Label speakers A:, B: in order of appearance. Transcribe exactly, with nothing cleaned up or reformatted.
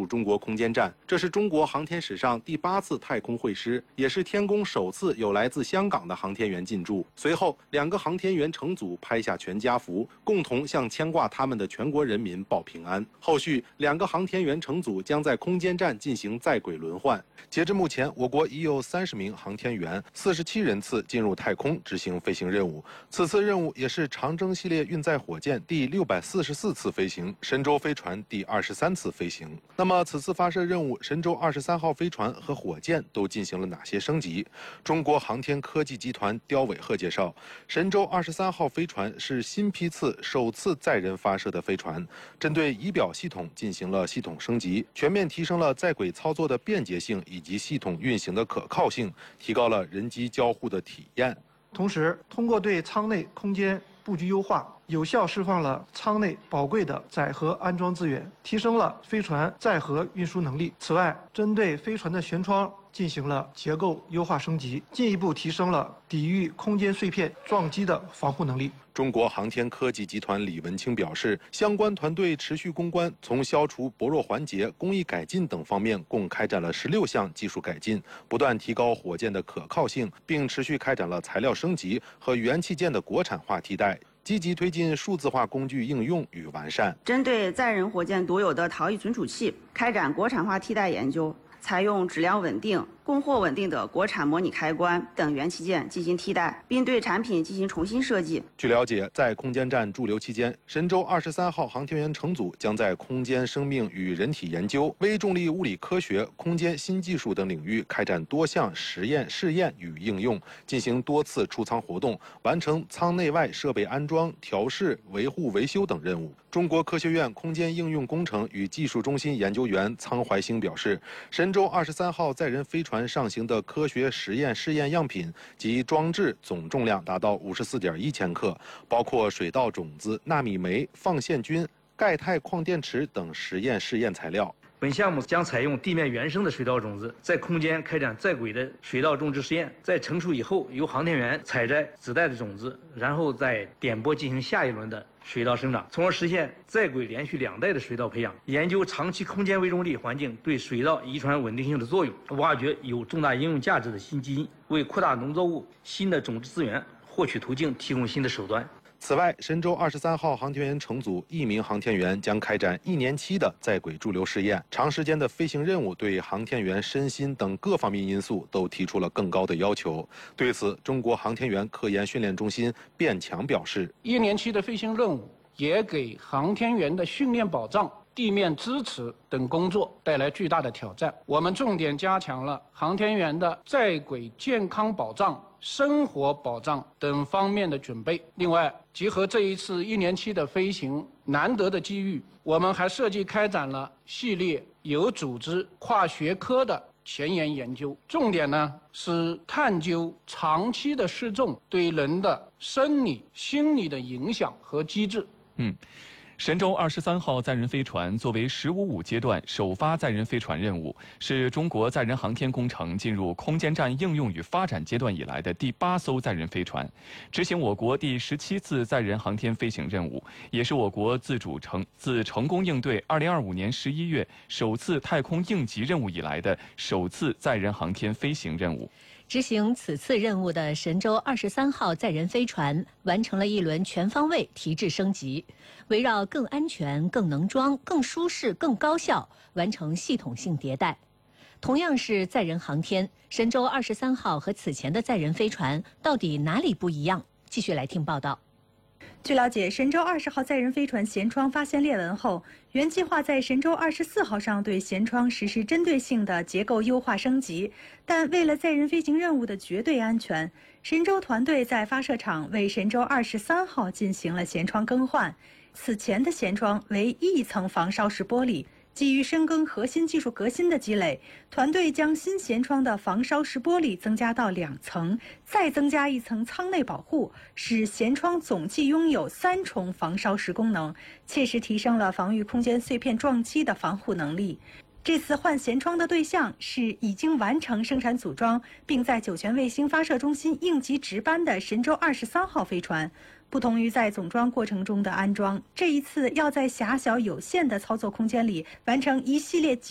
A: 驻中国空间站。这是中国航天史上第八次太空会师，也是天宫首次有来自香港的航天员进驻。随后，两个航天员乘组拍下全家福，共同向牵挂他们的全国人民报平安。后续，两个航天员乘组将在空间站进行在轨轮换。截至目前，我国已有三十名航天员、四十七人次进入太空执行飞行任务。此次任务也是长征系列运载火箭第六百四十四次飞行，神舟飞船第二十三次飞行。那么，此次发射任务，神舟二十三号飞船和火箭都进行了哪些升级？中国航天科技集团刁伟鹤介绍，神舟二十三号飞船是新批次首次载人发射的飞船，针对仪表系统进行了系统升级，全面提升了在轨操作的便捷性以及系统运行的可靠性，提高了人机交互的体验。
B: 同时，通过对舱内空间布局优化，有效释放了舱内宝贵的载荷安装资源，提升了飞船载荷运输能力。此外，针对飞船的舷窗进行了结构优化升级，进一步提升了抵御空间碎片撞击的防护能力。
A: 中国航天科技集团李文清表示，相关团队持续攻关，从消除薄弱环节、工艺改进等方面，共开展了十六项技术改进，不断提高火箭的可靠性，并持续开展了材料升级和元器件的国产化替代。积极推进数字化工具应用与完善，
C: 针对载人火箭独有的逃逸存储器，开展国产化替代研究，采用质量稳定、供货稳定的国产模拟开关等元器件进行替代，并对产品进行重新设计。
A: 据了解，在空间站驻留期间，神舟二十三号航天员乘组将在空间生命与人体研究、微重力物理科学、空间新技术等领域开展多项实验、试验与应用，进行多次出舱活动，完成舱内外设备安装、调试、维护、维修等任务。中国科学院空间应用工程与技术中心研究员苍怀兴表示，神舟二十三号载人飞船上行的科学实验试验样品及装置总重量达到五十四点一千克，包括水稻种子、纳米酶、放线菌、钙钛矿电池等实验试验材料。
D: 本项目将采用地面原生的水稻种子，在空间开展在轨的水稻种植实验，在成熟以后，由航天员采摘子代的种子，然后再点播进行下一轮的水稻生长，从而实现在轨连续两代的水稻培养。研究长期空间微重力环境对水稻遗传稳定性的作用，挖掘有重大应用价值的新基因，为扩大农作物新的种植资源获取途径提供新的手段。
A: 此外，神舟二十三号航天员乘组一名航天员将开展一年期的在轨驻留试验。长时间的飞行任务对航天员身心等各方面因素都提出了更高的要求。对此，中国航天员科研训练中心卞强表示，
E: 一年期的飞行任务也给航天员的训练保障、地面支持等工作带来巨大的挑战。我们重点加强了航天员的在轨健康保障、生活保障等方面的准备。另外，结合这一次一年期的飞行难得的机遇，我们还设计开展了系列有组织、跨学科的前沿研究，重点呢是探究长期的失重对人的生理、心理的影响和机制。
F: 嗯。神舟二十三号载人飞船作为“十五五”阶段首发载人飞船任务，是中国载人航天工程进入空间站应用与发展阶段以来的第八艘载人飞船，执行我国第十七次载人航天飞行任务，也是我国自主成自成功应对二零二五年十一月首次太空应急任务以来的首次载人航天飞行任务。
G: 执行此次任务的神舟二十三号载人飞船完成了一轮全方位提质升级，围绕更安全、更能装、更舒适、更高效，完成系统性迭代。同样是载人航天，神舟二十三号和此前的载人飞船到底哪里不一样？继续来听报道。
H: 据了解，神舟二十号载人飞船舷窗发现裂纹后，原计划在神舟二十四号上对舷窗实施针对性的结构优化升级，但为了载人飞行任务的绝对安全，神舟团队在发射场为神舟二十三号进行了舷窗更换。此前的舷窗为一层防烧式玻璃。基于深耕核心技术革新的积累，团队将新舷窗的防烧式玻璃增加到两层，再增加一层舱内保护，使舷窗总计拥有三重防烧式功能，切实提升了防御空间碎片撞击的防护能力。这次换舷窗的对象是已经完成生产组装，并在酒泉卫星发射中心应急值班的神舟二十三号飞船。不同于在总装过程中的安装，这一次要在狭小有限的操作空间里完成一系列